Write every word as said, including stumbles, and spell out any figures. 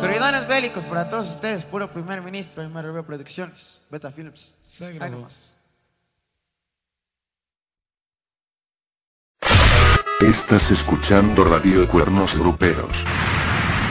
Autoridades bélicos para todos ustedes, puro primer ministro, M R B Producciones, Beta Films. Ahí nomás. Estás escuchando Radio Cuernos Gruperos.